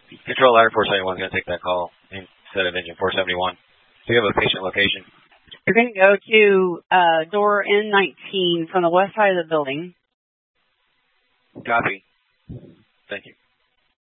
Control Ladder 471 is going to take that call instead of engine 471. Do you have a patient location? You're going to go to door N19 from the west side of the building. Copy. Thank you.